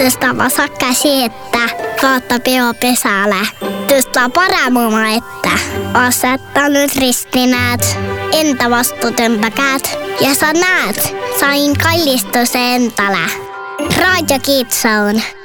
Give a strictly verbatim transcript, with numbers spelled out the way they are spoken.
Tõsta vasakka siettä, kautta peo pesälle. Tõsta paremuma ette. Asetta nyt ristinäät, entä vastutempäkäät. Ja sä näet, sain kallistuse entale. Radio Kids Zone.